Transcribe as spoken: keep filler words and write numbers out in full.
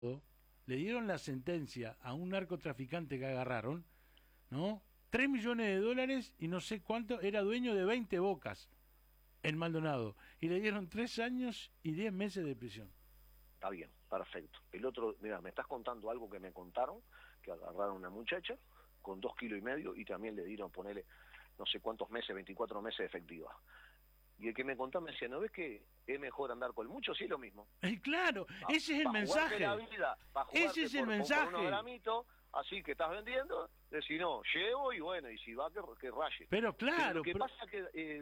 le dieron la sentencia a un narcotraficante que agarraron, ¿no? Tres millones de dólares y no sé cuánto, era dueño de veinte bocas en Maldonado. Y le dieron tres años y diez meses de prisión. Está bien, perfecto. El otro, mira, me estás contando algo que me contaron, que agarraron a una muchacha con dos kilos y medio y también le dieron, ponerle, no sé cuántos meses, veinticuatro meses de efectiva. Y el que me contaba me decía, ¿no ves que es mejor andar con mucho? Sí, es lo mismo. Eh, claro, Pa, ese es el mensaje. La vida, ese es el por, mensaje. Por unos gramitos, así que estás vendiendo, si no, llevo y bueno, y si va, que, que raye. Pero claro. Pero lo que pero... pasa que... Eh,